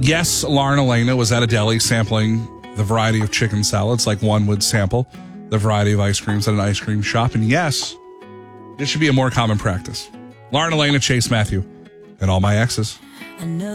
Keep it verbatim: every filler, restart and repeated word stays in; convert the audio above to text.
yes, Lauren Elena was at a deli sampling the variety of chicken salads like one would sample the variety of ice creams at an ice cream shop. And yes, this should be a more common practice. Lauren Elena, Chase Matthew, and all my exes.